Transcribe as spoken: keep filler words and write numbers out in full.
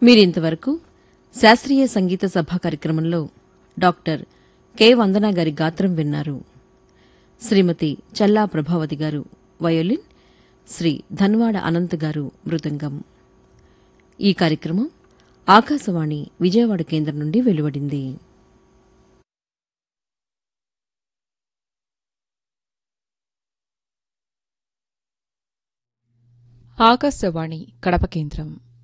మీరింతవరకు శాస్త్రీయ సంగీత సభ కార్యక్రమంలో డాక్టర్ కె వందన గారి గాత్రం విన్నారు. శ్రీమతి చల్లా ప్రభావతి గారు వయోలిన్, శ్రీ ధన్వాడ అనంత్ గారు మృదంగం. ఈ కార్యక్రమం ఆకాశవాణి విజయవాడ కేంద్రం నుండి వెలువడింది. ఆకాశవాణి కడప కేంద్రం.